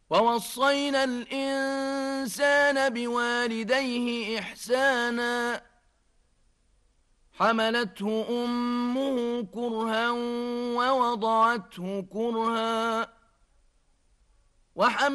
ووصينا الإنسان بوالديه إحسانا حملته أمه كرها ووضعته كرها